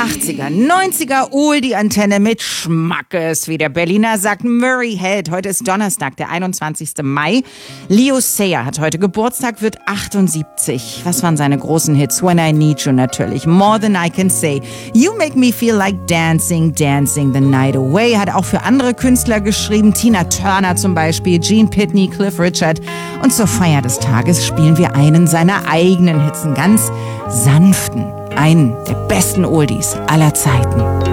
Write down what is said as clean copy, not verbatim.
80er, 90er Oldie-Antenne mit Schmackes, wie der Berliner sagt. Murray Head. Heute ist Donnerstag, der 21. Mai. Leo Sayer hat heute Geburtstag, wird 78. Was waren seine großen Hits? When I Need You natürlich. More Than I Can Say. You Make Me Feel Like Dancing, Dancing the Night Away. Hat auch für andere Künstler geschrieben. Tina Turner zum Beispiel, Gene Pitney, Cliff Richard. Und zur Feier des Tages spielen wir einen seiner eigenen Hits, einen ganz sanften. Einen der besten Oldies aller Zeiten.